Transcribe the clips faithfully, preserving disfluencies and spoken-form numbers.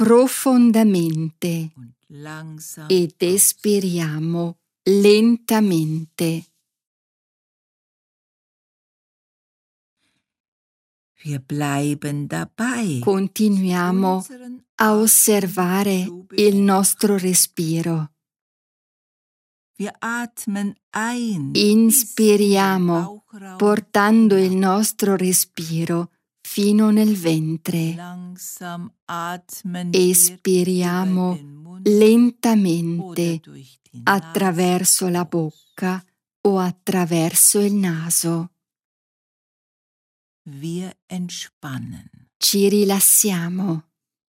profondamente ed espiriamo lentamente. Continuiamo a osservare il nostro respiro. Inspiriamo portando il nostro respiro fino nel ventre. Espiriamo lentamente attraverso la bocca o attraverso il naso. Ci rilassiamo.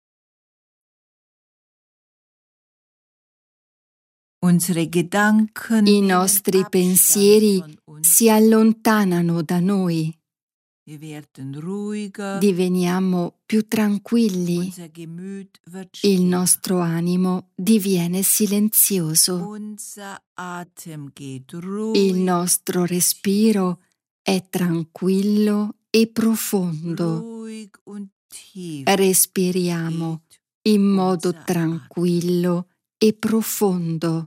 I nostri pensieri si allontanano da noi. Diveniamo più tranquilli. Il nostro animo diviene silenzioso. Il nostro respiro è tranquillo e profondo. Respiriamo in modo tranquillo e profondo.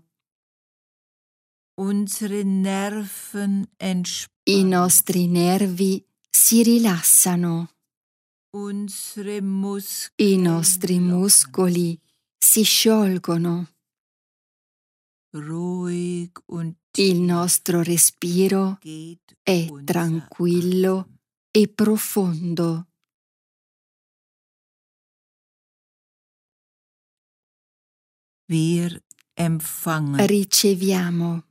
I nostri nervi si rilassano. I nostri muscoli si sciolgono. Il nostro respiro è tranquillo e profondo. Riceviamo.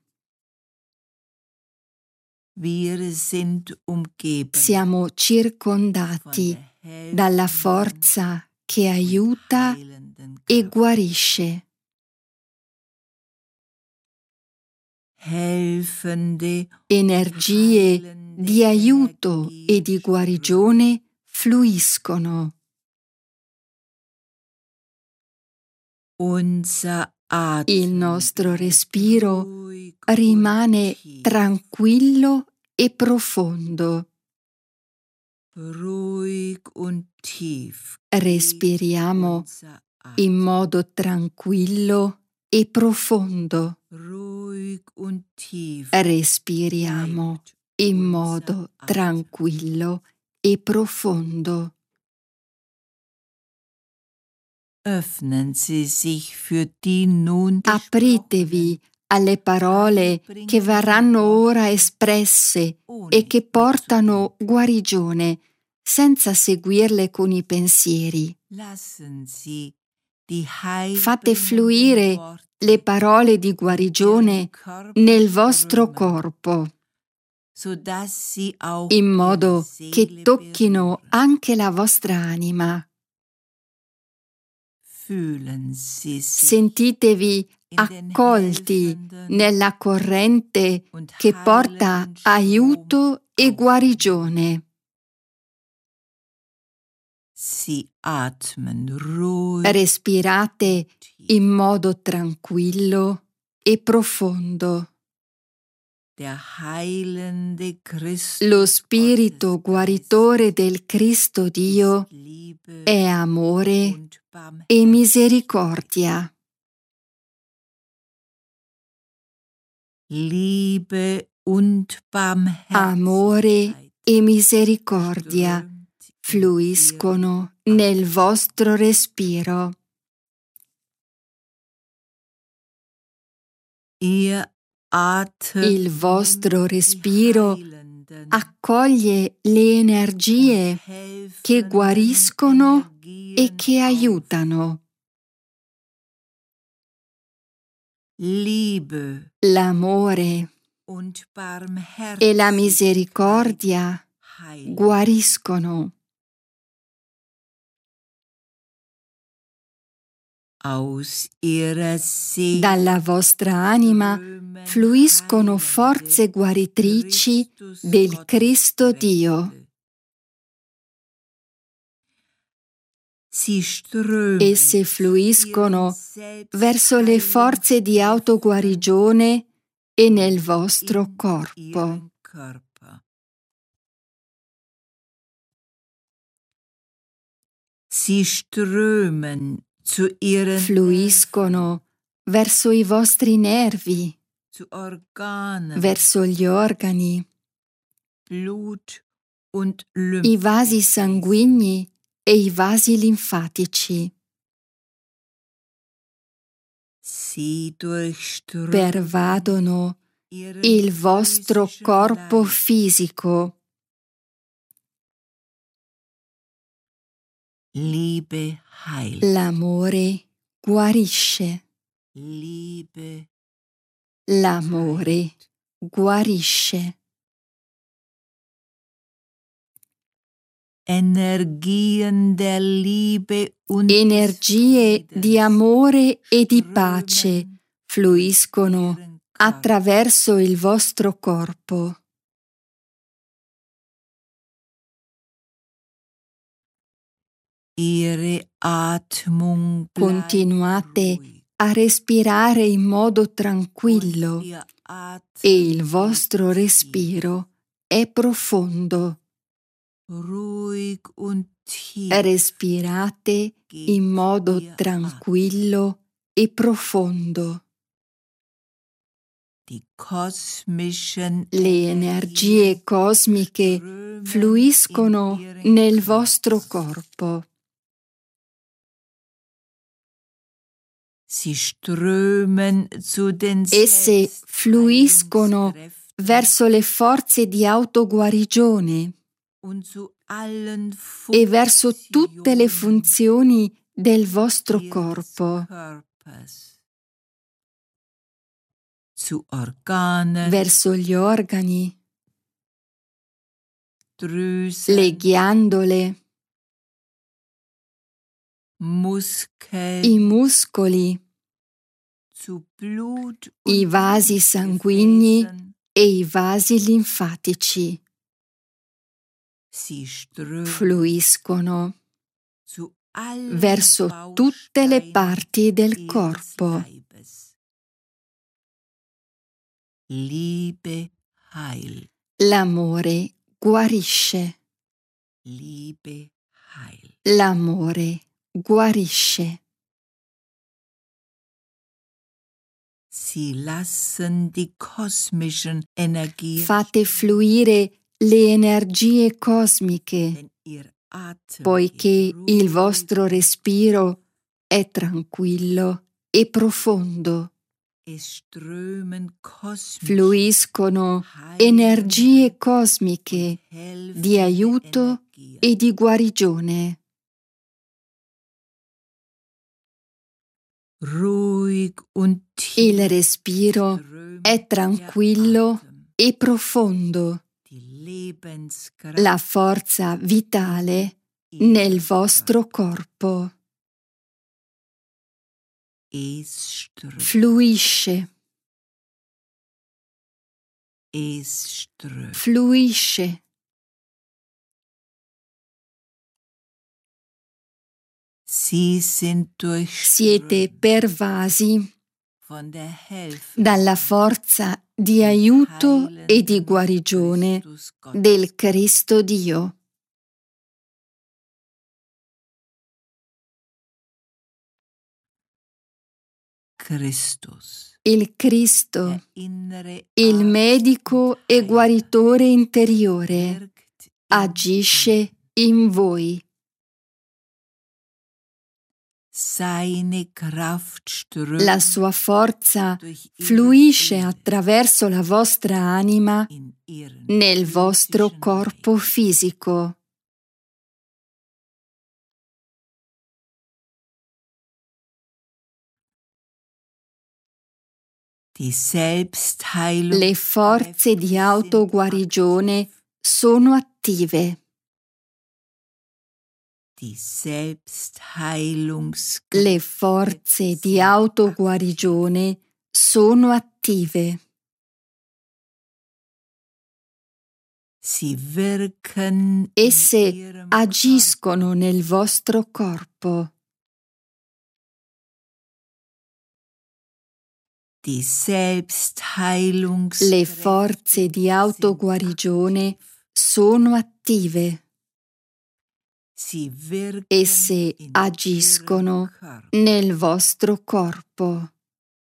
Siamo circondati dalla forza che aiuta e guarisce. Energie di aiuto e di guarigione fluiscono. Il nostro respiro rimane tranquillo e profondo. Respiriamo in modo tranquillo e profondo. Respiriamo in modo tranquillo e profondo. Apritevi alle parole che verranno ora espresse e che portano guarigione, senza seguirle con i pensieri. Fate fluire le parole di guarigione nel vostro corpo, in modo che tocchino anche la vostra anima. Sentitevi accolti nella corrente che porta aiuto e guarigione. Respirate in modo tranquillo e profondo. Lo spirito guaritore del Cristo Dio è amore e misericordia. Amore e misericordia fluiscono nel vostro respiro. Il vostro respiro accoglie le energie che guariscono e che aiutano. L'amore e la misericordia guariscono. Dalla vostra anima fluiscono forze guaritrici del Cristo Dio. Esse fluiscono verso le forze di autoguarigione e nel vostro corpo. zu ihren fluiscono verso i vostri nervi, zu Organen, verso gli organi, Blut und i vasi Lymphgefäße. sanguigni e i vasi linfatici. Sie durchströmen Pervadono ihren il vostro physischen corpo Leib. fisico. Liebe heilt. L'amore guarisce. Liebe L'amore guarisce. Energien der Liebe und Energie des di amore e di strömen pace fluiscono ihren Körper. attraverso il vostro corpo. Ihre Atmung bleibt Continuate ruhig. a respirare in modo tranquillo Und ihr Atem e il vostro ist respiro è profondo. ruhig und tief. Respirate in modo tranquillo e profondo. Die kosmischen Le energie cosmiche strömen fluiscono in ihren nel Körper. vostro corpo. Sie strömen zu den Esse fluiscono Selbstheilungskräften verso le forze di autoguarigione und zu allen e verso tutte le Funktionen funzioni del vostro ihres corpo, Körpers. Zu Organen, verso gli organi, Drüsen, le ghiandole, Muskeln, i muscoli, zu Blut i und vasi sanguigni Gefäßen. e i vasi linfatici Sie strömen fluiscono zu allen verso tutte le Bausteinen parti del ihres corpo. Leibes. Liebe heilt. L'amore guarisce. Liebe heilt. L'amore guarisce. Sie lassen die kosmischen Energien Fate fluire le energie cosmiche, wenn ihr Atem poiché geht il ruhig vostro respiro è tranquillo e profondo. Es strömen kosmische, Fluiscono heilende energie cosmiche und helfende di aiuto Energien. e di guarigione. Ruhig und Il tief respiro strömt è tranquillo der Atem, e profondo. die Lebenskraft La forza vitale in nel ihrem vostro Körper. corpo Es strömt, fluisce, es strömt. fluisce. Sie sind Siete durchströmt pervasi von der Helfer dalla forza di aiuto e di guarigione Christus Gott. del Cristo Dio. Christus, Il Cristo, der innere il Arzt medico und e Heiler, guaritore interiore, wirkt in agisce in voi. Seine Kraft strömt La sua forza durch ihre fluisce Seele attraverso la vostra anima in ihren nel vostro physischen corpo Leib. fisico. Die Selbstheilung Le forze di autoguarigione sono attive. Die Selbstheilungs Le forze di autoguarigione sono attive. Sie wirken Esse in ihrem agiscono nel vostro corpo. Die Selbstheilungs Le forze di autoguarigione sono attive. Sie wirken Esse in agiscono Ihrem Körper. nel vostro corpo,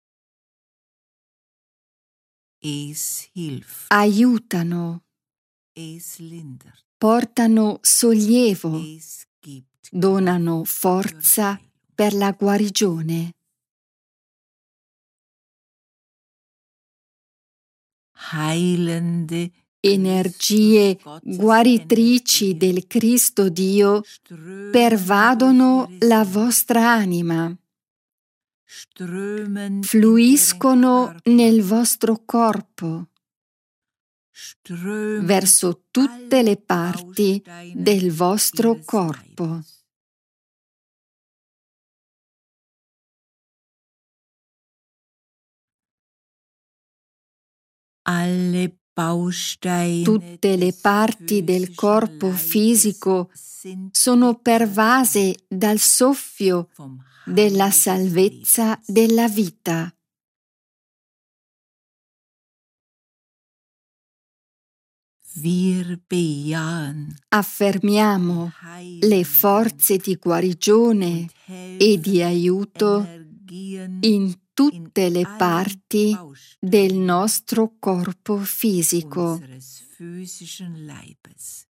Es hilft, aiutano, es lindert, portano sollievo, es gibt donano Kraft forza zur Heilung. per la guarigione. Heilende Energie Christus Gottes guaritrici Energien del Cristo Dio strömen pervadono durch ihre la Seele, vostra anima, strömen in ihren fluiscono Körper, nel vostro corpo, strömen verso zu tutte le allen parti Bausteinen del vostro ihres corpo. Leibes. Alle Bausteine Tutte le des parti del physischen corpo Leibes fisico sind sono beatmet pervase dal soffio vom della Heil des salvezza Lebens. della vita. Wir bejahen Affermiamo die le heilenden forze di guarigione und e di helfenden aiuto Energien in tutte in le allen parti del Bausteinen nostro corpo fisico. unseres physischen Leibes.